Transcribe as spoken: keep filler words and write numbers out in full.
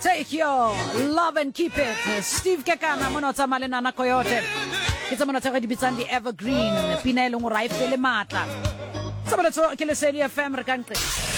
Take your love and keep it. Steve Kekana mona tsamale nana Coyote. Ke tsamana tsa di bitsang di Evergreen. Pina e leng o ra e fele matla. Tsamana tso ke le Sedi F M re kanqe.